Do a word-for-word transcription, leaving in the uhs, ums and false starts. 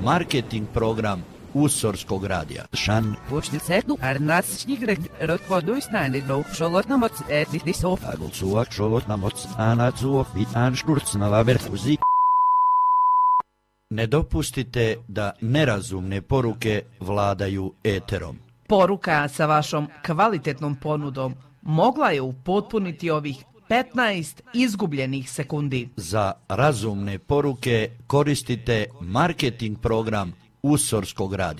marketing program Usorskog radija. Šan. Počti setnu, ar nas šnigrek, rotvodu i snajni do šolotna moc, eti ti sof. Agul suvak šolotna moc, ana zuov, i an šturc na laber fuzi. Ne dopustite da nerazumne poruke vladaju eterom. Poruka sa vašom kvalitetnom ponudom mogla je upotpuniti ovih petnaest izgubljenih sekundi. Za razumne poruke koristite marketing program Usorskog radija.